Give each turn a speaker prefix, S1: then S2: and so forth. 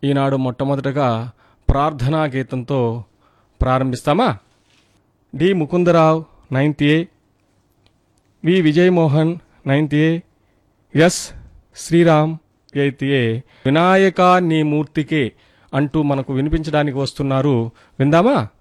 S1: ఈనాడు మొట్టమొదటగా ప్రార్థనా గీతంతో ప్రారంభిస్తామా? D Mukundarao 9th A, we Vijayamohan 9th A, yes Sriram 8th A Vinayaka నీ మూర్తికే అంటూ మనకు వినిపించడానికి వస్తున్నారు. విందామా?